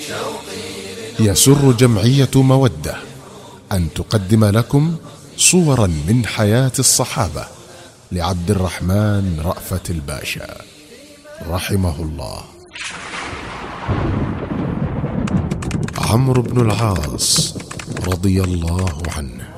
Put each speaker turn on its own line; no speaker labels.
يسر جمعية مودة أن تقدم لكم صورا من حياة الصحابة لعبد الرحمن رأفت الباشا رحمه الله. عمرو بن العاص رضي الله عنه.